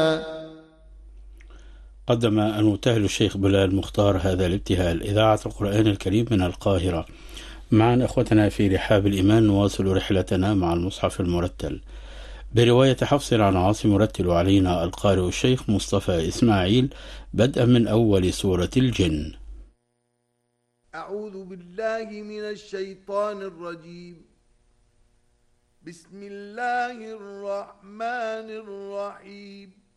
قدم المبتهل الشيخ بلال مختار هذا الابتهال. إذاعة القرآن الكريم من القاهرة. معا أخوتنا في رحاب الإيمان نواصل رحلتنا مع المصحف المرتل برواية حفص عن عاصم، يرتل علينا القارئ الشيخ مصطفى إسماعيل بدءا من أول سورة الجن. أعوذ بالله من الشيطان الرجيم. بسم الله الرحمن الرحيم.